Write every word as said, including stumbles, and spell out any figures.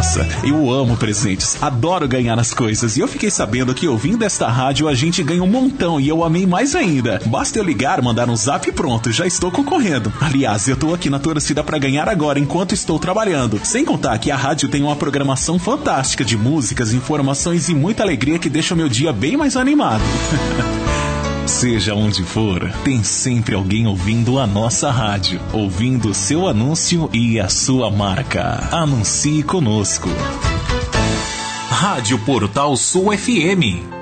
Nossa, eu amo presentes, adoro ganhar as coisas. E eu fiquei sabendo que ouvindo esta rádio a gente ganha um montão e eu amei mais ainda. Basta eu ligar, mandar um zap e pronto, já estou concorrendo. Aliás, eu tô aqui na torcida pra ganhar agora enquanto estou trabalhando. Sem contar que a rádio tem uma programação fantástica de músicas, informações e muita alegria que deixa o meu dia bem mais animado. Seja onde for, tem sempre alguém ouvindo a nossa rádio, ouvindo o seu anúncio e a sua marca. Anuncie conosco. Rádio Portal Sul F M.